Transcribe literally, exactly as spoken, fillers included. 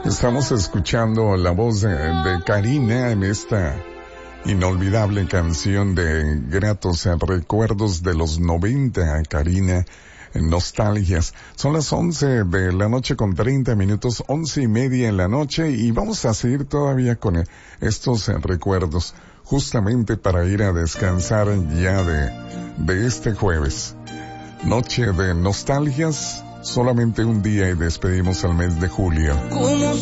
Estamos escuchando la voz de, de Karina en esta inolvidable canción de gratos recuerdos de los noventa, Karina, nostalgias. Son las once de la noche con treinta minutos, once y media en la noche, y vamos a seguir todavía con estos recuerdos, justamente para ir a descansar ya de, de este jueves. Noche de nostalgias, solamente un día y despedimos al mes de julio.